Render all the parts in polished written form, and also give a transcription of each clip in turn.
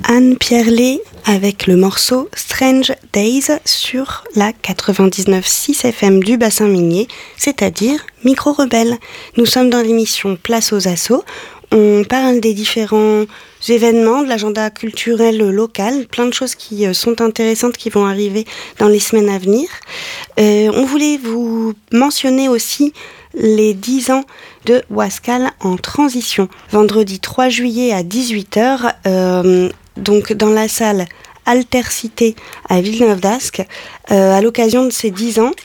Anne Pierlet avec le morceau Strange Days sur la 99.6 FM du bassin minier, c'est-à-dire Micro Rebelle. Nous sommes dans l'émission Place aux Assos. On parle des différents événements, de l'agenda culturel local, plein de choses qui sont intéressantes qui vont arriver dans les semaines à venir. On voulait vous mentionner aussi les 10 ans de Wascal en transition. Vendredi 3 juillet à 18h, donc dans la salle Altercité à Villeneuve-d'Ascq, à l'occasion de ces 10 ans,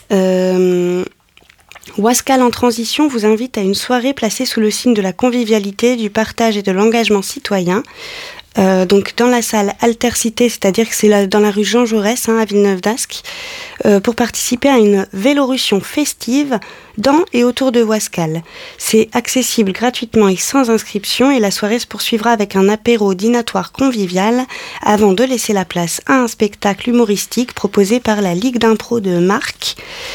Wascal en transition vous invite à une soirée placée sous le signe de la convivialité, du partage et de l'engagement citoyen. Donc dans la salle Altercité, c'est-à-dire que c'est dans la rue Jean Jaurès, à Villeneuve-d'Ascq, pour participer à une vélorussion festive dans et autour de Wascal. C'est accessible gratuitement et sans inscription, et la soirée se poursuivra avec un apéro dînatoire convivial avant de laisser la place à un spectacle humoristique proposé par la Ligue d'impro de Marc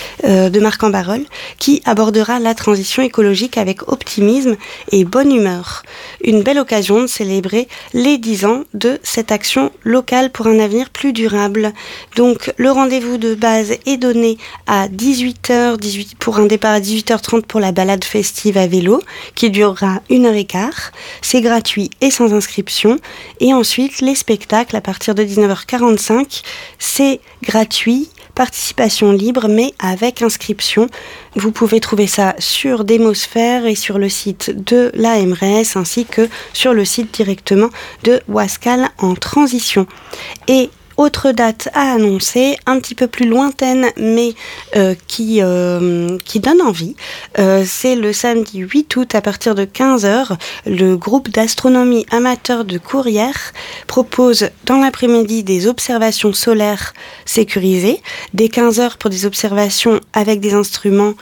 en Barœul, qui abordera la transition écologique avec optimisme et bonne humeur. Une belle occasion de célébrer les 10 ans de cette action locale pour un avenir plus durable. Donc le rendez-vous de base est donné à 18h, pour un départ à 18h30 pour la balade festive à vélo qui durera 1h15. C'est gratuit et sans inscription. Et ensuite les spectacles à partir de 19h45, c'est gratuit, participation libre mais avec inscription. Vous pouvez trouver ça sur Démosphère et sur le site de l'AMRS ainsi que sur le site directement de Wascal en transition. Et autre date à annoncer, un petit peu plus lointaine, mais qui donne envie. C'est le samedi 8 août à partir de 15h. Le groupe d'astronomie amateur de Courrières propose dans l'après-midi des observations solaires sécurisées, dès 15h pour des observations avec des instruments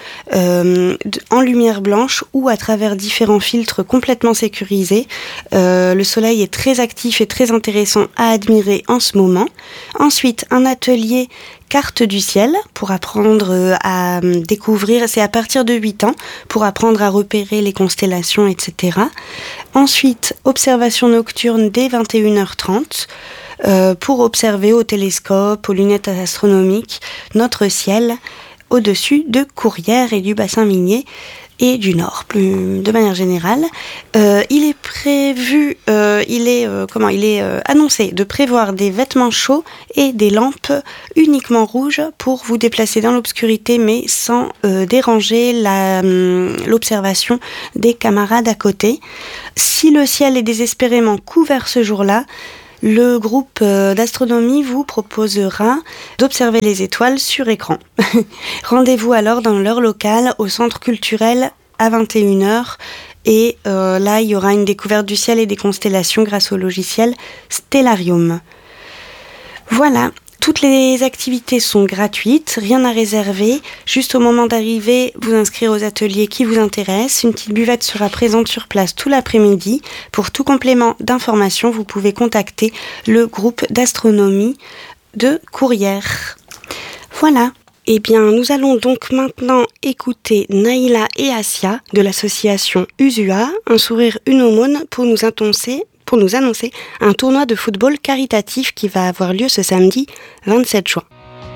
en lumière blanche ou à travers différents filtres complètement sécurisés. Le soleil est très actif et très intéressant à admirer en ce moment. Ensuite, un atelier carte du ciel pour apprendre à découvrir, c'est à partir de 8 ans, pour apprendre à repérer les constellations, etc. Ensuite, observation nocturne dès 21h30 pour observer au télescope, aux lunettes astronomiques, notre ciel au-dessus de Courrières et du bassin minier et du Nord, plus de manière générale. Il est prévu, il est annoncé de prévoir des vêtements chauds et des lampes uniquement rouges pour vous déplacer dans l'obscurité, mais sans déranger l'observation des camarades à côté. Si le ciel est désespérément couvert ce jour-là, le groupe d'astronomie vous proposera d'observer les étoiles sur écran. Rendez-vous alors dans leur local au centre culturel à 21h. Et là, il y aura une découverte du ciel et des constellations grâce au logiciel Stellarium. Voilà. Toutes les activités sont gratuites, rien à réserver. Juste au moment d'arriver, vous inscrire aux ateliers qui vous intéressent. Une petite buvette sera présente sur place tout l'après-midi. Pour tout complément d'information, vous pouvez contacter le groupe d'astronomie de Courrières. Voilà. Eh bien, nous allons donc maintenant écouter Naïla et Assia de l'association USUA, un sourire, une aumône, pour nous annoncer un tournoi de football caritatif qui va avoir lieu ce samedi 27 juin.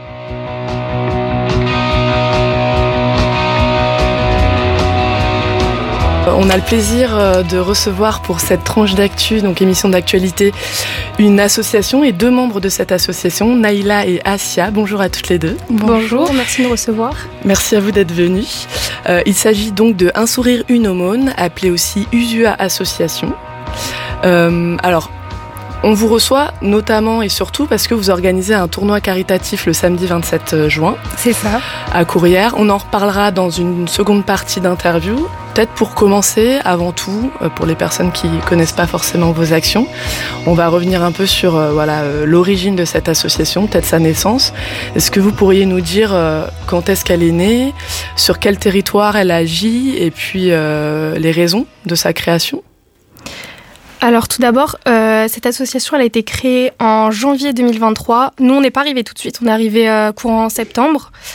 On a le plaisir de recevoir pour cette tranche d'actu, donc émission d'actualité, une association et 2 membres de cette association, Naïla et Assia. Bonjour à toutes les deux. Bonjour, merci de nous recevoir. Merci à vous d'être venus. Il s'agit donc de Un sourire, une aumône, appelé aussi USUA Association. Alors, on vous reçoit notamment et surtout parce que vous organisez un tournoi caritatif le samedi 27 juin. C'est ça. À Courrières. On en reparlera dans une seconde partie d'interview. Peut-être pour commencer, avant tout, pour les personnes qui connaissent pas forcément vos actions, on va revenir un peu sur l'origine de cette association, peut-être sa naissance. Est-ce que vous pourriez nous dire quand est-ce qu'elle est née, sur quel territoire elle agit et puis les raisons de sa création ? Alors tout d'abord, cette association elle a été créée en janvier 2023. Nous, on n'est pas arrivés tout de suite, on est arrivés courant septembre.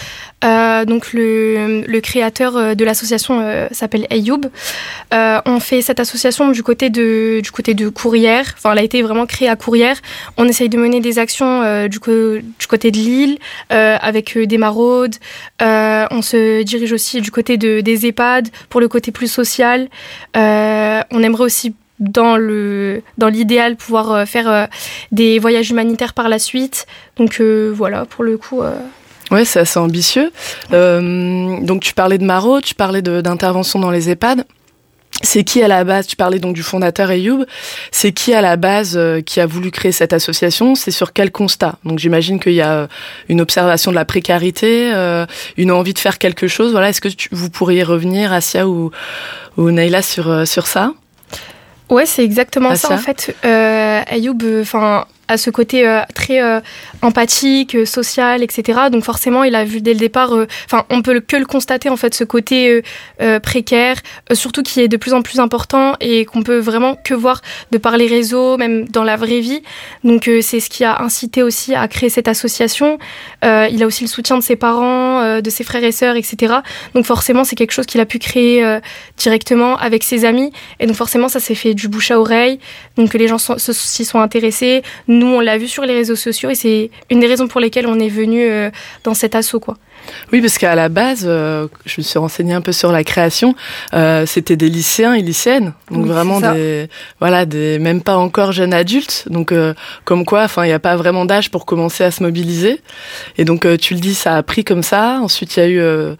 Donc le créateur de l'association s'appelle Ayoub. On fait cette association du côté de Courrières. Enfin, elle a été vraiment créée à Courrières. On essaye de mener des actions du côté de Lille avec des maraudes. On se dirige aussi du côté des EHPAD pour le côté plus social. On aimerait aussi dans l'idéal pouvoir faire des voyages humanitaires par la suite. Donc voilà, pour le coup. Ouais, c'est assez ambitieux. Donc tu parlais de maraude, tu parlais d'intervention dans les EHPAD. C'est qui à la base, tu parlais donc du fondateur Ayoub, c'est qui à la base qui a voulu créer cette association? C'est sur quel constat? Donc j'imagine qu'il y a une observation de la précarité, une envie de faire quelque chose. Voilà, est-ce que vous pourriez revenir, Assia ou Naïla, sur ça? Ouais, c'est exactement ça en fait. Ayoub, à ce côté très empathique, social, etc. Donc forcément, il a vu dès le départ, on peut que le constater en fait, ce côté précaire, surtout qui est de plus en plus important et qu'on peut vraiment que voir de par les réseaux, même dans la vraie vie. Donc c'est ce qui a incité aussi à créer cette association. Il a aussi le soutien de ses parents, de ses frères et sœurs, etc. Donc forcément, c'est quelque chose qu'il a pu créer directement avec ses amis. Et donc forcément, ça s'est fait du bouche à oreille. Donc les gens s'y sont intéressés. Nous, on l'a vu sur les réseaux sociaux et c'est une des raisons pour lesquelles on est venu dans cet asso, quoi. Oui, parce qu'à la base, je me suis renseignée un peu sur la création, c'était des lycéens et lycéennes, donc oui, vraiment des même pas encore jeunes adultes, donc comme quoi, il n'y a pas vraiment d'âge pour commencer à se mobiliser. Et donc tu le dis, ça a pris comme ça. Ensuite, il y a eu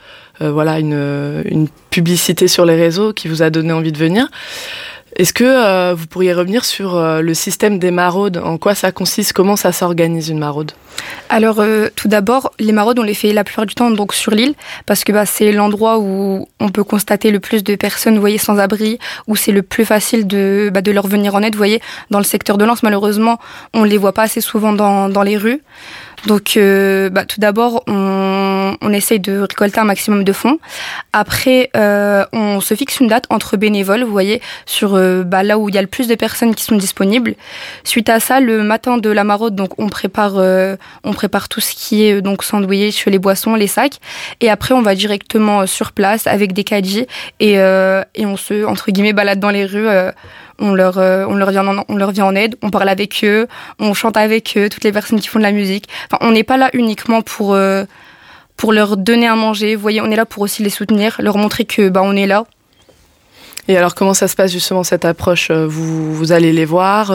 une publicité sur les réseaux qui vous a donné envie de venir. Est-ce que vous pourriez revenir sur le système des maraudes? En quoi ça consiste? Comment ça s'organise une maraude? Alors tout d'abord, les maraudes on les fait la plupart du temps donc sur l'île parce que c'est l'endroit où on peut constater le plus de personnes, vous voyez, sans abri, où c'est le plus facile de leur venir en aide. Vous voyez, dans le secteur de Lens, malheureusement, on les voit pas assez souvent dans les rues. Donc tout d'abord, on essaye de récolter un maximum de fonds. Après, on se fixe une date entre bénévoles, vous voyez, sur là où il y a le plus de personnes qui sont disponibles. Suite à ça, le matin de la maraude, donc on prépare tout ce qui est donc sandwich, les boissons, les sacs. Et après, on va directement sur place avec des caddies et on se, entre guillemets, balade dans les rues. On leur vient en aide, on parle avec eux, on chante avec eux, toutes les personnes qui font de la musique. On n'est pas là uniquement pour leur donner à manger. Vous voyez, on est là pour aussi les soutenir, leur montrer que on est là. Et alors, comment ça se passe justement cette approche? Vous allez les voir,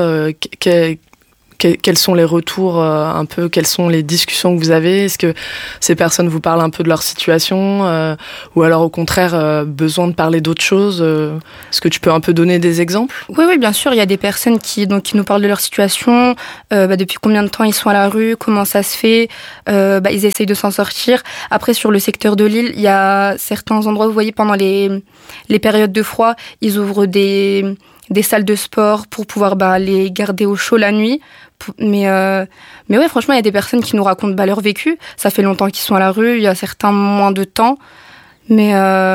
quels sont les retours un peu, quelles sont les discussions que vous avez? Est-ce que ces personnes vous parlent un peu de leur situation ou alors au contraire besoin de parler d'autre chose? Est-ce que tu peux un peu donner des exemples? Oui, bien sûr. Il y a des personnes qui nous parlent de leur situation, depuis combien de temps ils sont à la rue, comment ça se fait, ils essayent de s'en sortir. Après, sur le secteur de Lille, il y a certains endroits, vous voyez, pendant les périodes de froid, ils ouvrent des salles de sport pour pouvoir les garder au chaud la nuit. Mais ouais, franchement, il y a des personnes qui nous racontent leur vécu. Ça fait longtemps qu'ils sont à la rue, il y a certains moins de temps. Mais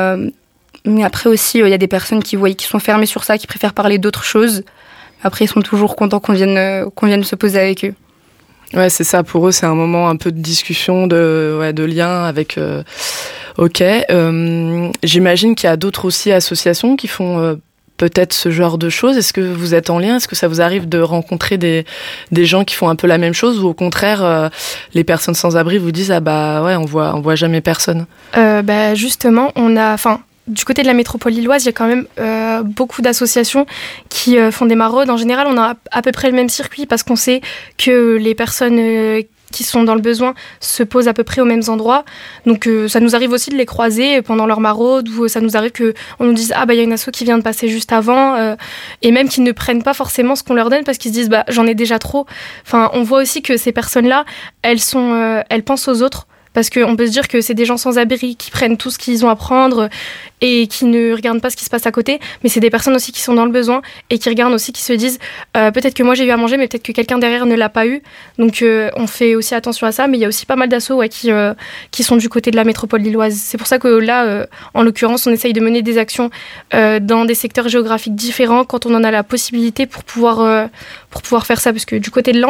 après aussi, il y a des personnes qui sont fermées sur ça, qui préfèrent parler d'autres choses. Après, ils sont toujours contents qu'on vienne se poser avec eux. Ouais, c'est ça. Pour eux, c'est un moment un peu de discussion, de lien avec... Ok. J'imagine qu'il y a d'autres aussi associations qui font... peut-être ce genre de choses. Est-ce que vous êtes en lien? Est-ce que ça vous arrive de rencontrer des gens qui font un peu la même chose ou au contraire, les personnes sans abri vous disent on voit jamais personne? Justement, du côté de la métropole lilloise, il y a quand même beaucoup d'associations qui font des maraudes. En général, on a à peu près le même circuit parce qu'on sait que les personnes qui sont dans le besoin se posent à peu près aux mêmes endroits. Donc ça nous arrive aussi de les croiser pendant leur maraude ou ça nous arrive qu'on nous dise il y a une asso qui vient de passer juste avant et même qu'ils ne prennent pas forcément ce qu'on leur donne parce qu'ils se disent j'en ai déjà trop. On voit aussi que ces personnes-là, elles pensent aux autres. Parce qu'on peut se dire que c'est des gens sans abri qui prennent tout ce qu'ils ont à prendre et qui ne regardent pas ce qui se passe à côté. Mais c'est des personnes aussi qui sont dans le besoin et qui regardent aussi, qui se disent peut-être que moi j'ai eu à manger, mais peut-être que quelqu'un derrière ne l'a pas eu. Donc on fait aussi attention à ça. Mais il y a aussi pas mal d'assos qui sont du côté de la métropole lilloise. C'est pour ça que là, en l'occurrence, on essaye de mener des actions dans des secteurs géographiques différents quand on en a la possibilité pour pouvoir faire ça. Parce que du côté de Lens,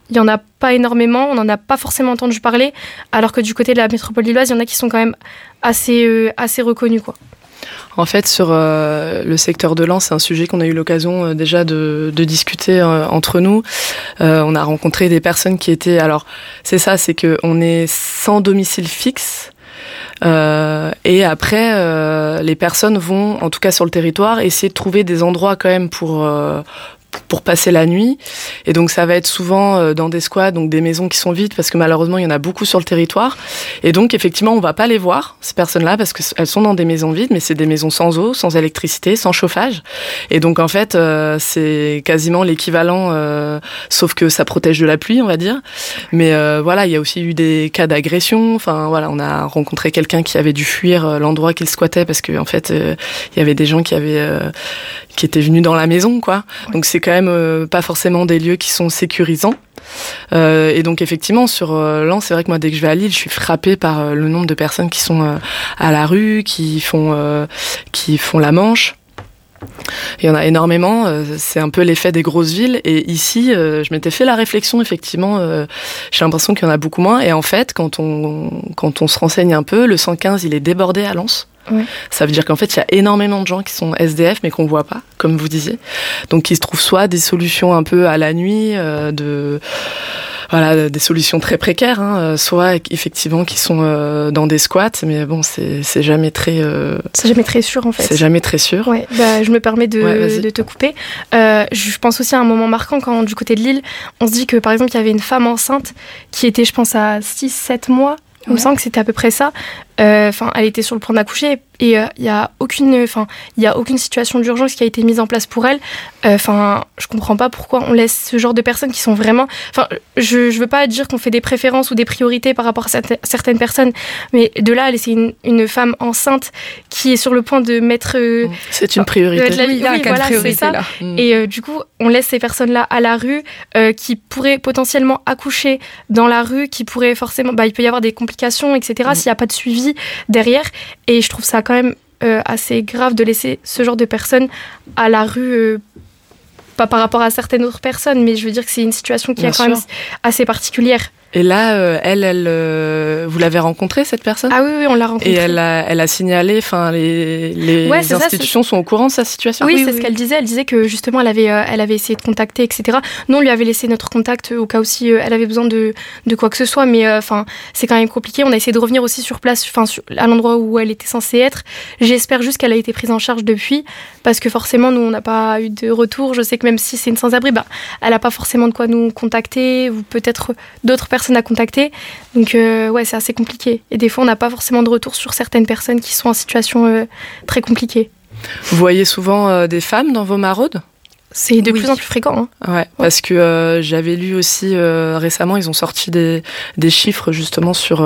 il y en a pas énormément, on n'en a pas forcément entendu parler, alors que du côté de la métropole lilloise, il y en a qui sont quand même assez reconnus, quoi. En fait, sur le secteur de Lens, c'est un sujet qu'on a eu l'occasion déjà de discuter entre nous. On a rencontré des personnes qui étaient... Alors, c'est qu'on est sans domicile fixe. Et après, les personnes vont, en tout cas sur le territoire, essayer de trouver des endroits quand même pour passer la nuit. Et donc ça va être souvent dans des squats, donc des maisons qui sont vides, parce que malheureusement il y en a beaucoup sur le territoire. Et donc effectivement on va pas les voir, ces personnes-là, parce qu'elles sont dans des maisons vides, mais c'est des maisons sans eau, sans électricité, sans chauffage. Et donc en fait c'est quasiment l'équivalent, sauf que ça protège de la pluie, on va dire. Mais voilà, il y a aussi eu des cas d'agression. Enfin voilà, on a rencontré quelqu'un qui avait dû fuir l'endroit qu'il squattait, parce que en fait il y avait des gens qui étaient venus dans la maison, quoi. Donc c'est quand même pas forcément des lieux qui sont sécurisants. Et donc effectivement sur Lens, c'est vrai que moi dès que je vais à Lille, je suis frappée par le nombre de personnes qui sont à la rue, qui font la manche. Il y en a énormément, c'est un peu l'effet des grosses villes. Et ici, je m'étais fait la réflexion, effectivement, j'ai l'impression qu'il y en a beaucoup moins. Et en fait, quand on se renseigne un peu, le 115, il est débordé à Lens. Oui. Ça veut dire qu'en fait, il y a énormément de gens qui sont SDF, mais qu'on voit pas, comme vous disiez. Donc, ils se trouvent soit des solutions un peu à la nuit, des solutions très précaires, soit effectivement qui sont dans des squats, mais bon, c'est jamais très... C'est jamais très sûr, en fait. C'est jamais très sûr. Ouais, je me permets de te couper. Je pense aussi à un moment marquant quand, du côté de Lille, on se dit que, par exemple, il y avait une femme enceinte qui était, je pense, à 6-7 mois. Il me semble que c'était à peu près ça. Elle était sur le point d'accoucher et il y a aucune situation d'urgence qui a été mise en place pour elle. Je comprends pas pourquoi on laisse ce genre de personnes qui sont vraiment... je veux pas dire qu'on fait des préférences ou des priorités par rapport à certaines personnes, mais de là à laisser une femme enceinte qui est sur le point de mettre... c'est une priorité. C'est ça. Là. Et du coup, on laisse ces personnes-là à la rue qui pourraient potentiellement accoucher dans la rue, qui pourraient forcément... il peut y avoir des complications, etc. S'il n'y a pas de suivi derrière. Et je trouve ça quand même assez grave de laisser ce genre de personnes à la rue, pas par rapport à certaines autres personnes, mais je veux dire que c'est une situation qui est quand même assez particulière. Et là, vous l'avez rencontrée, cette personne ? Ah oui, on l'a rencontrée. Et elle a signalé, les institutions sont au courant de sa situation ? Oui, c'est ce qu'elle disait. Elle disait que justement, elle avait essayé de contacter, etc. Nous, on lui avait laissé notre contact au cas où si elle avait besoin de quoi que ce soit, mais c'est quand même compliqué. On a essayé de revenir aussi sur place, à l'endroit où elle était censée être. J'espère juste qu'elle a été prise en charge depuis, parce que forcément, nous, on n'a pas eu de retour. Je sais que même si c'est une sans-abri, elle n'a pas forcément de quoi nous contacter, ou peut-être d'autres personnes à contacter. Donc, c'est assez compliqué. Et des fois, on n'a pas forcément de retour sur certaines personnes qui sont en situation très compliquée. Vous voyez souvent des femmes dans vos maraudes ? C'est de plus en plus fréquent. Ouais, parce que j'avais lu aussi récemment, ils ont sorti des chiffres justement sur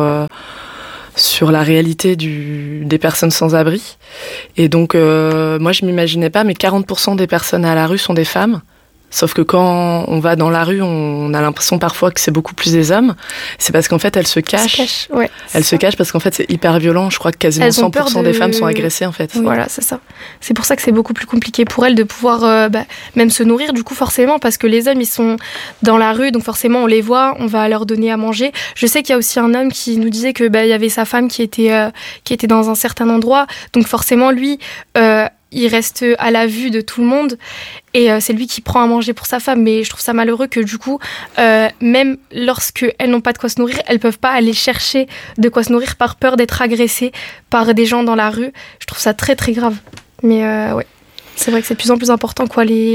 la réalité des personnes sans abri. Et donc, moi, je m'imaginais pas, mais 40% des personnes à la rue sont des femmes. Sauf que quand on va dans la rue, on a l'impression parfois que c'est beaucoup plus des hommes. C'est parce qu'en fait, elles se cachent. Elles se cachent parce qu'en fait, c'est hyper violent. Je crois que quasiment 100% des femmes sont agressées, en fait. Oui. Voilà, c'est ça. C'est pour ça que c'est beaucoup plus compliqué pour elles de pouvoir même se nourrir, du coup, forcément, parce que les hommes, ils sont dans la rue, donc forcément, on les voit, on va leur donner à manger. Je sais qu'il y a aussi un homme qui nous disait que il y avait sa femme qui était dans un certain endroit. Donc forcément, lui... il reste à la vue de tout le monde et c'est lui qui prend à manger pour sa femme. Mais je trouve ça malheureux que du coup, même lorsqu'elles n'ont pas de quoi se nourrir, elles ne peuvent pas aller chercher de quoi se nourrir par peur d'être agressées par des gens dans la rue. Je trouve ça très très grave. Mais c'est vrai que c'est de plus en plus important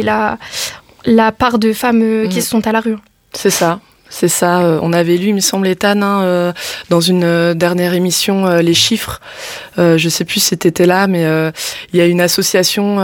la part de femmes qui sont à la rue. C'est ça. C'est ça, on avait lu, il me semble, Ethan, dans une dernière émission, les chiffres. Je sais plus si c'était là, mais il y a une association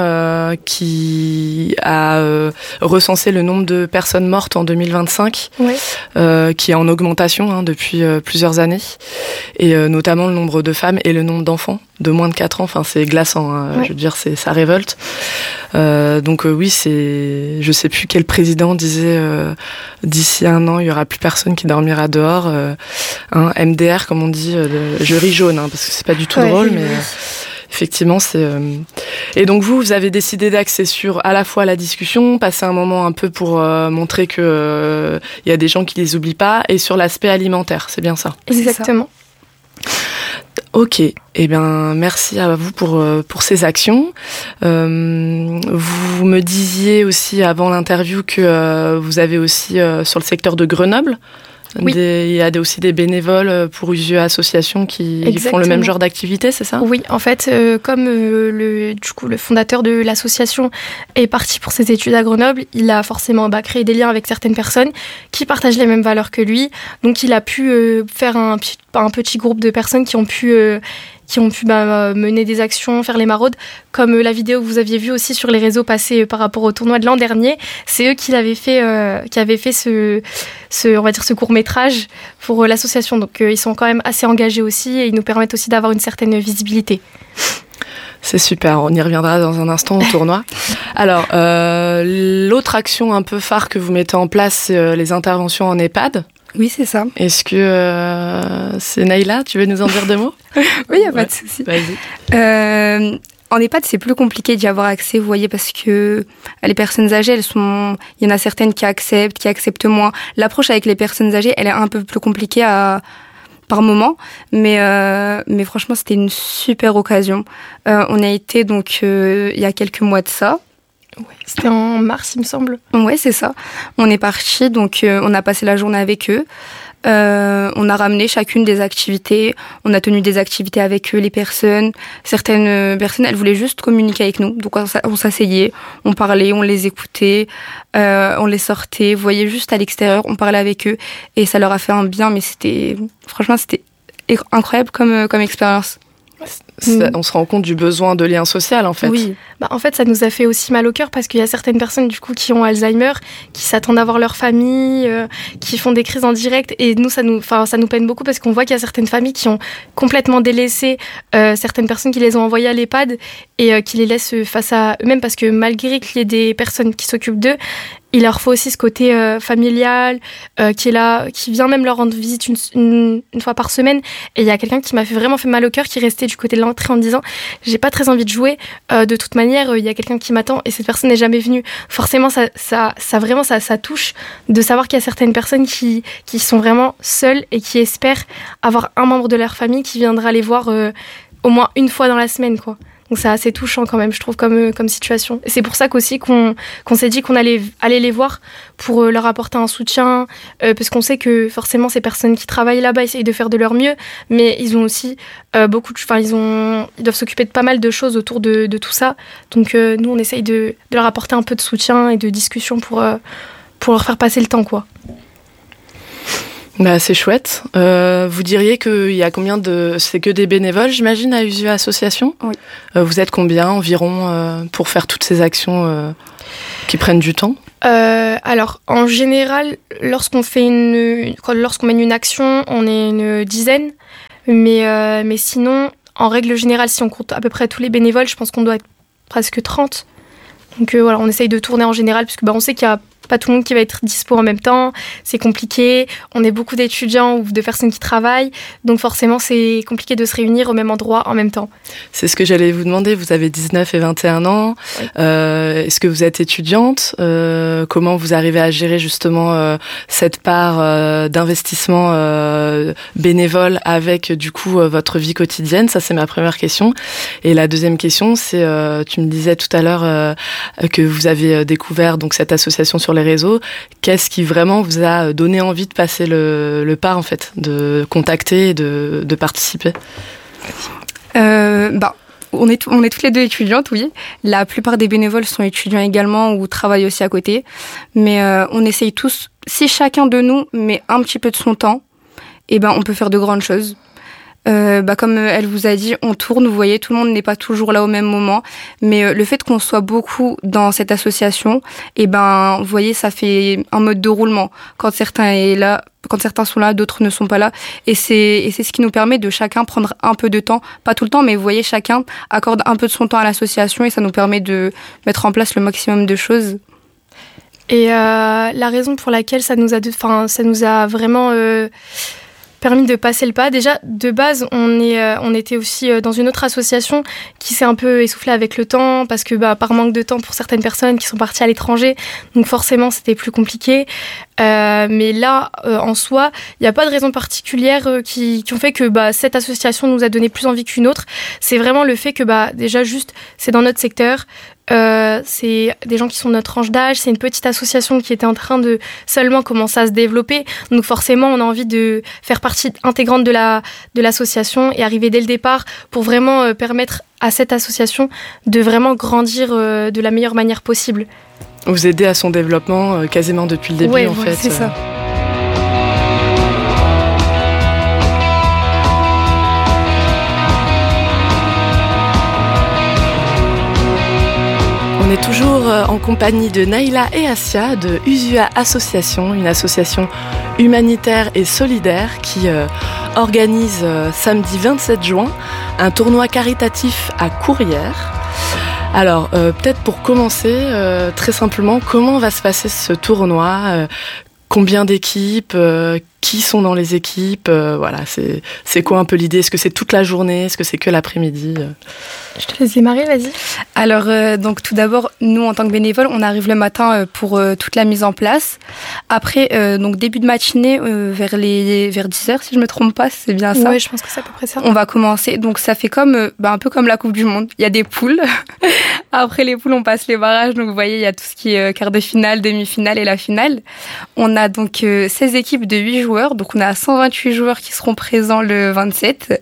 qui a recensé le nombre de personnes mortes en 2025, qui est en augmentation depuis plusieurs années, et notamment le nombre de femmes et le nombre d'enfants de moins de 4 ans. Enfin, c'est glaçant, je veux dire, ça révolte. Donc oui, je sais plus quel président disait d'ici 1 an, il y aura plus personne qui dormira dehors. MDR, comme on dit, je ris jaune, parce que c'est pas du tout drôle, mais Effectivement, c'est... Et donc vous avez décidé d'axer sur à la fois la discussion, passer un moment un peu pour montrer que y a des gens qui les oublient pas, et sur l'aspect alimentaire, c'est bien ça? Exactement. Ok, eh bien merci à vous pour ces actions. Vous me disiez aussi avant l'interview que vous avez aussi sur le secteur de Grenoble, oui. Il y a aussi des bénévoles pour USUE Association qui font le même genre d'activité, c'est ça? Oui, en fait, comme le fondateur de l'association est parti pour ses études à Grenoble, il a forcément créé des liens avec certaines personnes qui partagent les mêmes valeurs que lui. Donc il a pu faire un petit groupe de personnes qui ont pu mener des actions, faire les maraudes, comme la vidéo que vous aviez vue aussi sur les réseaux passés par rapport au tournoi de l'an dernier. C'est eux qui avaient fait ce court-métrage pour l'association. Donc ils sont quand même assez engagés aussi et ils nous permettent aussi d'avoir une certaine visibilité. C'est super, on y reviendra dans un instant au tournoi. Alors, l'autre action un peu phare que vous mettez en place, c'est les interventions en EHPAD. Oui, c'est ça. Est-ce que c'est Naïla, tu veux nous en dire 2 mots? Oui, il n'y a pas de souci. Vas-y. En EHPAD, c'est plus compliqué d'y avoir accès, vous voyez, parce que les personnes âgées, il y en a certaines qui acceptent moins. L'approche avec les personnes âgées, elle est un peu plus compliquée par moment, mais franchement, c'était une super occasion. On a été donc il y a quelques mois de ça. Ouais, c'était en mars, il me semble. Ouais, c'est ça. On est partis, donc on a passé la journée avec eux. On a ramené chacune des activités. On a tenu des activités avec eux, les personnes. Certaines personnes, elles voulaient juste communiquer avec nous. Donc on s'asseyait, on parlait, on les écoutait, on les sortait. Vous voyez, juste à l'extérieur, on parlait avec eux. Et ça leur a fait un bien, mais franchement, c'était incroyable comme expérience. On se rend compte du besoin de lien social, en fait. Oui, en fait, ça nous a fait aussi mal au cœur parce qu'il y a certaines personnes, du coup, qui ont Alzheimer, qui s'attendent à voir leur famille, qui font des crises en direct. Et nous, ça nous peine beaucoup parce qu'on voit qu'il y a certaines familles qui ont complètement délaissé certaines personnes qui les ont envoyées à l'EHPAD et qui les laissent face à eux-mêmes parce que malgré qu'il y ait des personnes qui s'occupent d'eux, il leur faut aussi ce côté familial qui est là, qui vient même leur rendre visite une fois par semaine. Et il y a quelqu'un qui m'a vraiment fait mal au cœur, qui restait du côté de l'entrée en me disant « J'ai pas très envie de jouer. De toute manière, il y a quelqu'un qui m'attend et cette personne n'est jamais venue. » Forcément, ça touche de savoir qu'il y a certaines personnes qui sont vraiment seules et qui espèrent avoir un membre de leur famille qui viendra les voir au moins une fois dans la semaine, quoi. Donc c'est assez touchant quand même, je trouve, comme situation. Et c'est pour ça qu'aussi qu'on s'est dit qu'on allait aller les voir pour leur apporter un soutien, parce qu'on sait que forcément ces personnes qui travaillent là-bas essayent de faire de leur mieux, mais ils ont aussi ils doivent s'occuper de pas mal de choses autour de tout ça. Donc nous, on essaye de leur apporter un peu de soutien et de discussion pour leur faire passer le temps, quoi. C'est chouette. Vous diriez qu'il y a combien c'est que des bénévoles, j'imagine, à USUE Association? Oui. Vous êtes combien environ pour faire toutes ces actions qui prennent du temps? Alors, en général, lorsqu'on mène une action, on est une dizaine. Mais sinon, en règle générale, si on compte à peu près tous les bénévoles, je pense qu'on doit être presque 30. Donc voilà, on essaye de tourner en général, puisque on sait qu'il y a pas tout le monde qui va être dispo en même temps, c'est compliqué, on est beaucoup d'étudiants ou de personnes qui travaillent, donc forcément c'est compliqué de se réunir au même endroit en même temps. C'est ce que j'allais vous demander, vous avez 19 et 21 ans, oui. Est-ce que vous êtes étudiante? Comment vous arrivez à gérer justement cette part d'investissement bénévole avec du coup votre vie quotidienne? Ça c'est ma première question. Et la deuxième question, c'est, tu me disais tout à l'heure que vous avez découvert donc cette association sur les réseaux. Qu'est-ce qui vraiment vous a donné envie de passer le pas en fait, de contacter et de participer? On est toutes les deux étudiantes, oui. La plupart des bénévoles sont étudiants également ou travaillent aussi à côté. Mais on essaye tous, si chacun de nous met un petit peu de son temps, on peut faire de grandes choses. Comme elle vous a dit, on tourne, vous voyez, tout le monde n'est pas toujours là au même moment, mais le fait qu'on soit beaucoup dans cette association, vous voyez, ça fait un mode de roulement. Quand certains sont là, d'autres ne sont pas là, et c'est ce qui nous permet de chacun prendre un peu de temps, pas tout le temps, mais vous voyez, chacun accorde un peu de son temps à l'association et ça nous permet de mettre en place le maximum de choses. Et la raison pour laquelle ça nous a vraiment permis de passer le pas. Déjà, de base, on était aussi dans une autre association qui s'est un peu essoufflée avec le temps parce que par manque de temps pour certaines personnes qui sont parties à l'étranger, donc forcément c'était plus compliqué. Mais là, en soi, il n'y a pas de raison particulière qui ont fait que cette association nous a donné plus envie qu'une autre. C'est vraiment le fait que déjà juste c'est dans notre secteur. C'est des gens qui sont de notre tranche d'âge, c'est une petite association qui était en train de seulement commencer à se développer, donc forcément on a envie de faire partie intégrante de l'association et arriver dès le départ pour vraiment permettre à cette association de vraiment grandir de la meilleure manière possible. Vous aidez à son développement quasiment depuis le début en fait. C'est ça. On est toujours en compagnie de Naïla et Assia de Usua Association, une association humanitaire et solidaire qui organise samedi 27 juin un tournoi caritatif à Courrières. Alors, peut-être pour commencer, très simplement, comment va se passer ce tournoi ? Combien d'équipes ? Qui sont dans les équipes ? Voilà, c'est quoi un peu l'idée ? Est-ce que c'est toute la journée ? Est-ce que c'est que l'après-midi ? Je te laisse démarrer, vas-y. Alors, donc tout d'abord, nous, en tant que bénévoles, on arrive le matin pour toute la mise en place. Après, donc début de matinée, vers 10h, si je me trompe pas, c'est bien ça. Oui, je pense que c'est à peu près ça. On va commencer. Donc, ça fait comme, un peu comme la Coupe du Monde. Il y a des poules. Après les poules, on passe les barrages. Donc, vous voyez, il y a tout ce qui est quart de finale, demi-finale et la finale. On a donc 16 équipes de 8 joueurs. Donc, on a 128 joueurs qui seront présents le 27.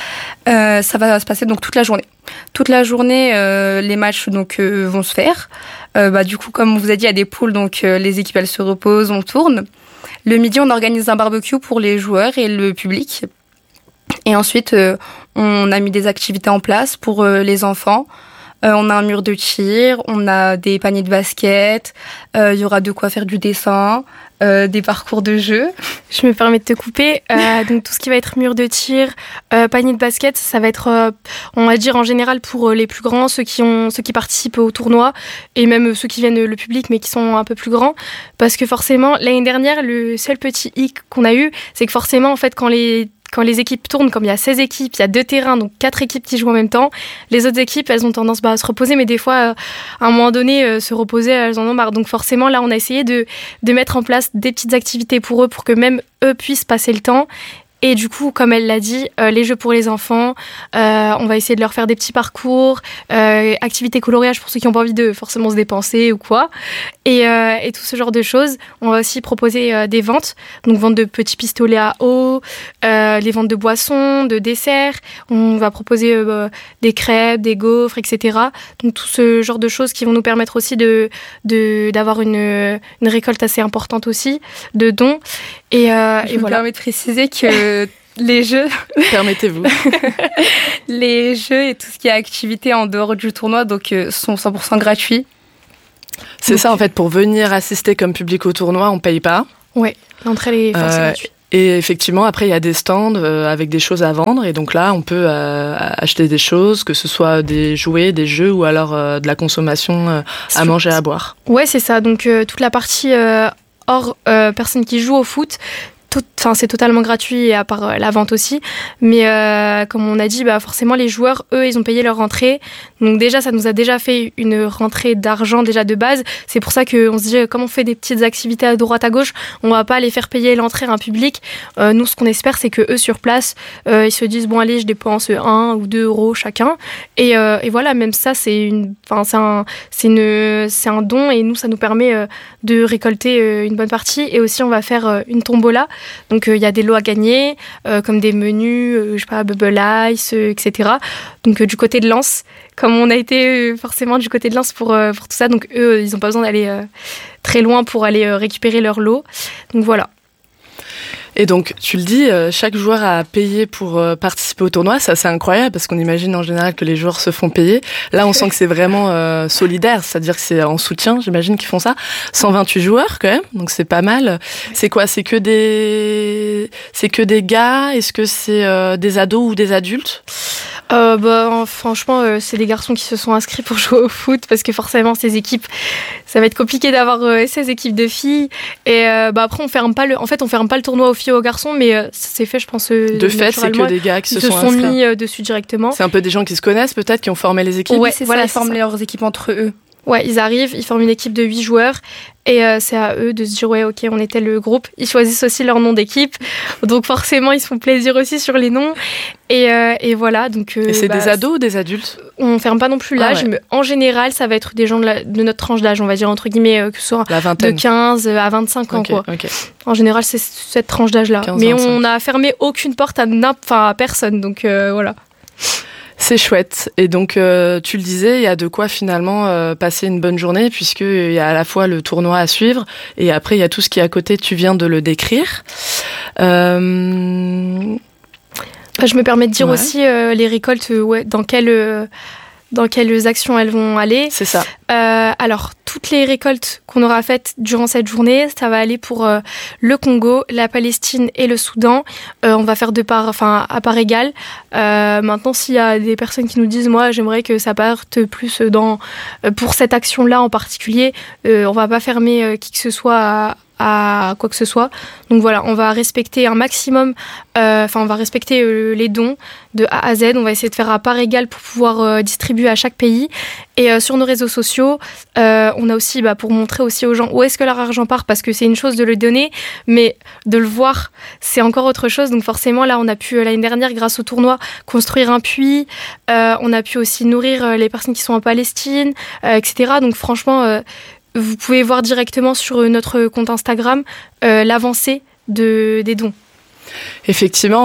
Ça va se passer donc toute la journée. Toute la journée, les matchs donc vont se faire. Du coup, comme on vous a dit, il y a des poules, donc les équipes elles se reposent, on tourne. Le midi, on organise un barbecue pour les joueurs et le public. Et ensuite, on a mis des activités en place pour les enfants. On a un mur de tir, on a des paniers de basket, il y aura de quoi faire du dessin, des parcours de jeu. Je me permets de te couper. Donc tout ce qui va être mur de tir, panier de basket, ça va être, on va dire en général pour les plus grands, ceux qui participent au tournoi et même ceux qui viennent le public mais qui sont un peu plus grands, parce que forcément l'année dernière le seul petit hic qu'on a eu, c'est que forcément en fait quand les équipes tournent, comme il y a 16 équipes, il y a 2 terrains, donc 4 équipes qui jouent en même temps. Les autres équipes, elles ont tendance à se reposer, mais des fois, à un moment donné, se reposer, elles en ont marre. Donc forcément, là, on a essayé de mettre en place des petites activités pour eux, pour que même eux puissent passer le temps. Et du coup, comme elle l'a dit, les jeux pour les enfants, on va essayer de leur faire des petits parcours, activités coloriage pour ceux qui n'ont pas envie de forcément se dépenser ou quoi, et tout ce genre de choses. On va aussi proposer des ventes, donc vente de petits pistolets à eau, les ventes de boissons, de desserts. On va proposer des crêpes, des gaufres, etc. Donc tout ce genre de choses qui vont nous permettre aussi d'avoir une récolte assez importante aussi, de dons. Et je me permets de préciser que les jeux... Permettez-vous. Les jeux et tout ce qui est activité en dehors du tournoi donc, sont 100% gratuits. C'est donc, ça en fait, pour venir assister comme public au tournoi, on ne paye pas. Oui, l'entrée est forcément gratuite. Et effectivement, après, il y a des stands avec des choses à vendre. Et donc là, on peut acheter des choses, que ce soit des jouets, des jeux ou alors de la consommation à manger, à boire. Ouais, c'est ça. Donc toute la partie hors personnes qui jouent au foot, c'est totalement gratuit, à part la vente aussi. Mais comme on a dit, forcément, les joueurs, eux, ils ont payé leur rentrée. Donc déjà, ça nous a déjà fait une rentrée d'argent déjà de base. C'est pour ça qu'on se dit, comme on fait des petites activités à droite, à gauche, on va pas les faire payer l'entrée à un public. Nous, ce qu'on espère, c'est que eux, sur place, ils se disent, bon, allez, je dépense 1 ou 2 euros chacun. Et voilà, même ça, c'est un don. Et nous, ça nous permet de récolter une bonne partie. Et aussi, on va faire une tombola. Donc il y a des lots à gagner, comme des menus, je sais pas, Bubble Ice, etc. Donc du côté de Lens, comme on a été forcément du côté de Lens pour tout ça, donc eux, ils n'ont pas besoin d'aller très loin pour aller récupérer leur lot. Donc voilà. Et donc, tu le dis, chaque joueur a payé pour participer au tournoi. Ça, c'est incroyable parce qu'on imagine en général que les joueurs se font payer. Là, on sent que c'est vraiment solidaire, c'est-à-dire que c'est en soutien, j'imagine qu'ils font ça. 128 joueurs quand même, donc c'est pas mal. C'est quoi ? C'est que des gars ? Est-ce que c'est des ados ou des adultes ? Franchement, c'est des garçons qui se sont inscrits pour jouer au foot parce que forcément, ces équipes, ça va être compliqué d'avoir 16 équipes de filles. Et après, on ferme pas le tournoi aux filles et aux garçons, mais c'est fait, je pense. De fait, c'est que des gars qui se sont mis dessus directement. C'est un peu des gens qui se connaissent, peut-être, qui ont formé les équipes. Ouais, c'est ça, ils forment leurs équipes entre eux. Ouais, ils arrivent, ils forment une équipe de 8 joueurs et c'est à eux de se dire ouais, ok, on était le groupe. Ils choisissent aussi leur nom d'équipe, donc forcément ils se font plaisir aussi sur les noms et voilà. Donc et c'est des ados ou des adultes? On ferme pas non plus l'âge, mais en général ça va être des gens de notre tranche d'âge, on va dire entre guillemets, que ce soit de 15 à 25 ans quoi. En général c'est cette tranche d'âge là, mais on n'a fermé aucune porte à personne, donc voilà. C'est chouette. Et donc, tu le disais, il y a de quoi finalement passer une bonne journée, puisqu'il y a à la fois le tournoi à suivre, et après, il y a tout ce qui est à côté, tu viens de le décrire. Je me permets de dire aussi les récoltes, dans quelles actions elles vont aller. C'est ça. Alors, toutes les récoltes qu'on aura faites durant cette journée, ça va aller pour le Congo, la Palestine et le Soudan. On va faire à part égale. Maintenant, s'il y a des personnes qui nous disent, moi, j'aimerais que ça parte plus pour cette action-là en particulier, on va pas fermer qui que ce soit à quoi que ce soit. Donc voilà, on va respecter un maximum, on va respecter les dons de A à Z. On va essayer de faire à part égale pour pouvoir distribuer à chaque pays. Et sur nos réseaux sociaux, on a aussi, pour montrer aussi aux gens où est-ce que leur argent part, parce que c'est une chose de le donner, mais de le voir, c'est encore autre chose. Donc forcément, là, on a pu, l'année dernière, grâce au tournoi, construire un puits. On a pu aussi nourrir les personnes qui sont en Palestine, etc. Donc franchement, vous pouvez voir directement sur notre compte Instagram l'avancée des dons. Effectivement,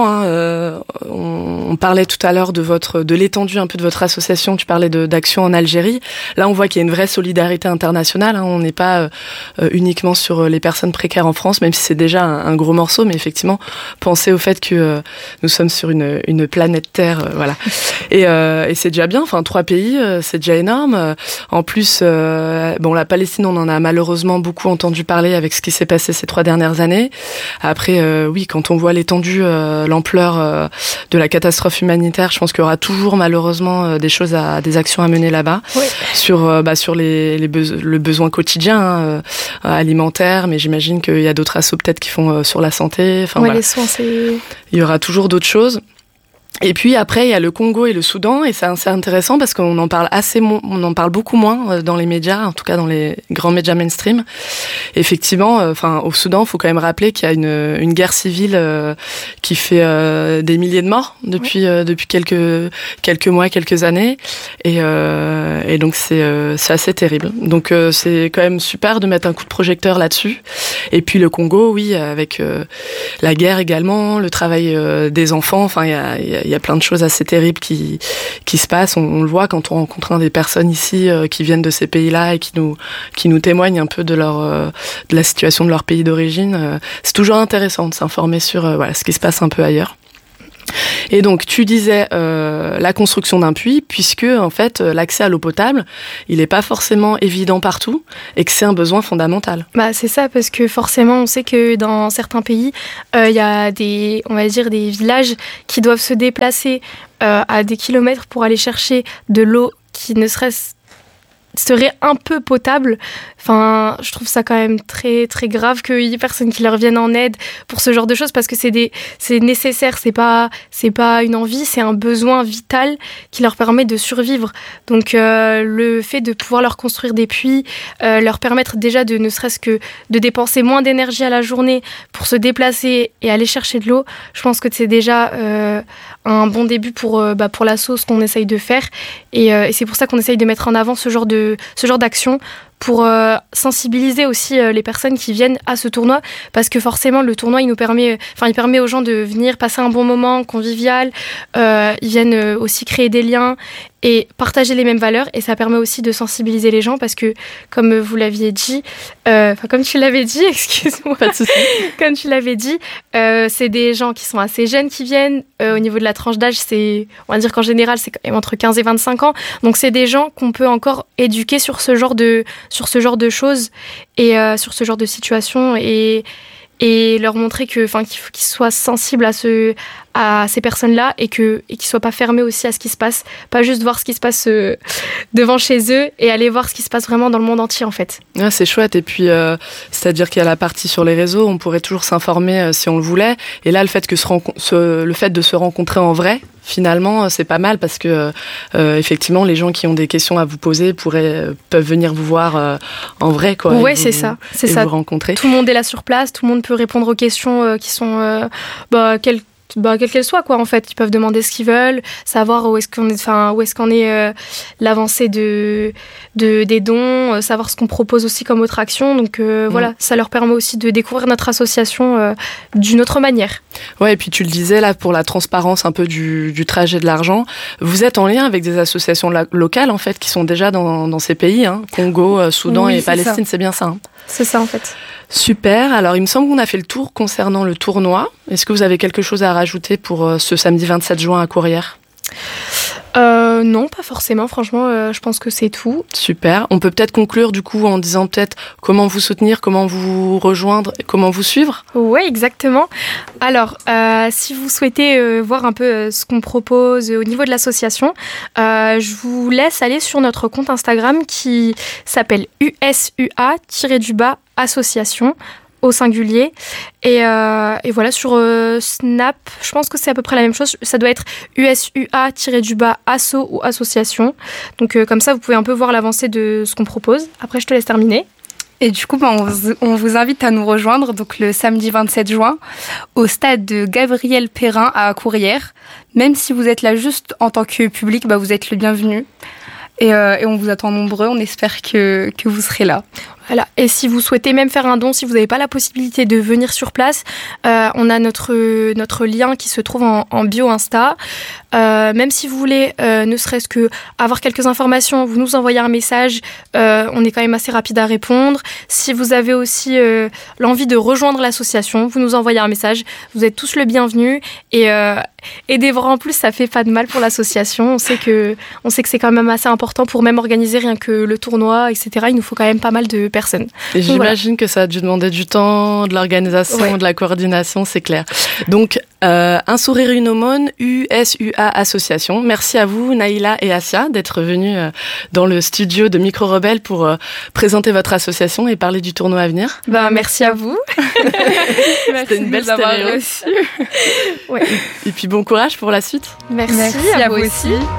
on parlait tout à l'heure de l'étendue un peu de votre association. Tu parlais d'action en Algérie. Là, on voit qu'il y a une vraie solidarité internationale. On n'est pas uniquement sur les personnes précaires en France, même si c'est déjà un gros morceau. Mais effectivement, pensez au fait que nous sommes sur une planète Terre, voilà. Et c'est déjà bien. 3 pays, c'est déjà énorme. En plus, la Palestine, on en a malheureusement beaucoup entendu parler avec ce qui s'est passé ces 3 dernières années. Après, oui, quand on voit l'étendue, l'ampleur de la catastrophe humanitaire, je pense qu'il y aura toujours malheureusement des actions à mener là-bas, oui. sur le besoin quotidien alimentaire, mais j'imagine qu'il y a d'autres assos peut-être qui font sur la santé. Les soins, il y aura toujours d'autres choses. Et puis après, il y a le Congo et le Soudan, et c'est assez intéressant parce qu'on en parle on en parle beaucoup moins dans les médias, en tout cas dans les grands médias mainstream. Effectivement, au Soudan, il faut quand même rappeler qu'il y a une guerre civile qui fait des milliers de morts depuis quelques mois, quelques années, et donc c'est assez terrible. Donc c'est quand même super de mettre un coup de projecteur là-dessus. Et puis le Congo, oui, avec la guerre également, le travail des enfants. Il y a plein de choses assez terribles qui se passent. On le voit quand on rencontre des personnes ici qui viennent de ces pays-là et qui nous témoignent un peu de la situation de leur pays d'origine. C'est toujours intéressant de s'informer sur ce qui se passe un peu ailleurs. Et donc, tu disais la construction d'un puits, puisque en fait, l'accès à l'eau potable, il n'est pas forcément évident partout, et que c'est un besoin fondamental. C'est ça, parce que forcément, on sait que dans certains pays, il y a des villages qui doivent se déplacer à des kilomètres pour aller chercher de l'eau qui serait un peu potable. Je trouve ça quand même très très grave qu'il y ait personne qui leur vienne en aide pour ce genre de choses, parce que c'est nécessaire, c'est pas une envie, c'est un besoin vital qui leur permet de survivre. Donc le fait de pouvoir leur construire des puits, leur permettre déjà de ne serait-ce que de dépenser moins d'énergie à la journée pour se déplacer et aller chercher de l'eau, je pense que c'est déjà un bon début pour l'asso, ce qu'on essaye de faire, et c'est pour ça qu'on essaye de mettre en avant ce genre d'action, pour sensibiliser aussi les personnes qui viennent à ce tournoi, parce que forcément le tournoi il permet aux gens de venir passer un bon moment convivial, ils viennent aussi créer des liens et partager les mêmes valeurs, et ça permet aussi de sensibiliser les gens, parce que comme vous l'aviez dit, comme tu l'avais dit, excuse-moi, pas de souci. Comme tu l'avais dit, c'est des gens qui sont assez jeunes qui viennent, au niveau de la tranche d'âge, on va dire qu'en général c'est quand même entre 15 et 25 ans, donc c'est des gens qu'on peut encore éduquer sur ce genre de choses et sur ce genre de situation, et et leur montrer qu'il faut qu'ils soient sensibles à ces personnes-là et qu'ils soient pas fermés aussi à ce qui se passe, pas juste voir ce qui se passe devant chez eux et aller voir ce qui se passe vraiment dans le monde entier en fait. Ouais, c'est chouette. Et puis c'est-à-dire qu'il y a la partie sur les réseaux, on pourrait toujours s'informer si on le voulait, et là le fait de se rencontrer en vrai, finalement c'est pas mal parce que effectivement les gens qui ont des questions à vous poser peuvent venir vous voir en vrai quoi. Ouais, c'est ça. Vous rencontrer. Tout le monde est là sur place, tout le monde peut répondre aux questions qui sont quelles qu'elles soient quoi en fait. Ils peuvent demander ce qu'ils veulent, savoir où est-ce qu'en est l'avancée des dons, savoir ce qu'on propose aussi comme autre action. Donc voilà, ça leur permet aussi de découvrir notre association d'une autre manière. Ouais, et puis tu le disais là pour la transparence un peu du trajet de l'argent, vous êtes en lien avec des associations locales en fait qui sont déjà dans ces pays, hein, Congo, Soudan et Palestine, c'est bien ça. Hein. C'est ça en fait. Super, alors il me semble qu'on a fait le tour concernant le tournoi. Est-ce que vous avez quelque chose à rajouter pour ce samedi 27 juin à Courrières ? Non, pas forcément, franchement, je pense que c'est tout. Super, on peut peut-être conclure du coup en disant peut-être comment vous soutenir, comment vous rejoindre, comment vous suivre ? Oui, exactement. Alors, si vous souhaitez voir un peu ce qu'on propose au niveau de l'association, je vous laisse aller sur notre compte Instagram qui s'appelle USUA-association au singulier. Et voilà, sur Snap, je pense que c'est à peu près la même chose. Ça doit être USUA-asso ou association. Donc comme ça, vous pouvez un peu voir l'avancée de ce qu'on propose. Après, je te laisse terminer. Et du coup, on vous invite à nous rejoindre donc le samedi 27 juin au stade de Gabriel Perrin à Courrières. Même si vous êtes là juste en tant que public, vous êtes le bienvenu. Et on vous attend nombreux, on espère que vous serez là. Voilà. Et si vous souhaitez même faire un don, si vous n'avez pas la possibilité de venir sur place, on a notre lien qui se trouve en bio Insta. Même si vous voulez, ne serait-ce que avoir quelques informations, vous nous envoyez un message. On est quand même assez rapide à répondre. Si vous avez aussi l'envie de rejoindre l'association, vous nous envoyez un message. Vous êtes tous le bienvenu. Et des vrais en plus, ça fait pas de mal pour l'association. On sait que c'est quand même assez important pour même organiser rien que le tournoi, etc. Il nous faut quand même pas mal de personnes. Et j'imagine que ça a dû demander du temps, de l'organisation, de la coordination, c'est clair. Donc, un sourire, une aumône, USUA Association. Merci à vous, Naïla et Assia, d'être venus dans le studio de Micro Rebelle pour présenter votre association et parler du tournoi à venir. Merci à vous. C'était une belle stéréo. Ouais. Et puis bon courage pour la suite. Merci à vous aussi.